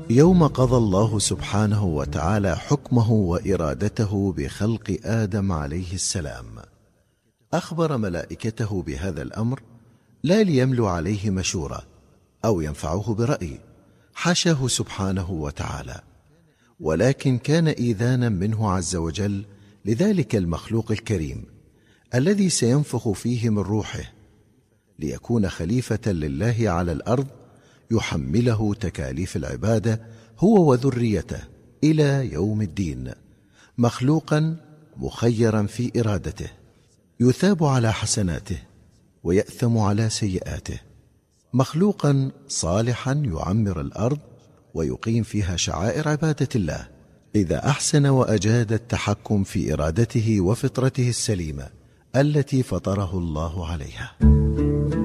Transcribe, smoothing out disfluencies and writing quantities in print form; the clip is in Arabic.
يوم قضى الله سبحانه وتعالى حكمه وإرادته بخلق آدم عليه السلام، أخبر ملائكته بهذا الأمر لا ليملوا عليه مشورة أو ينفعه برأي، حاشاه سبحانه وتعالى، ولكن كان إيذانا منه عز وجل لذلك المخلوق الكريم الذي سينفخ فيه من روحه ليكون خليفة لله على الأرض، يحمله تكاليف العبادة هو وذريته إلى يوم الدين، مخلوقا مخيرا في إرادته، يثاب على حسناته ويأثم على سيئاته، مخلوقا صالحا يعمر الأرض ويقيم فيها شعائر عبادة الله إذا أحسن وأجاد التحكم في إرادته وفطرته السليمة التي فطره الله عليها.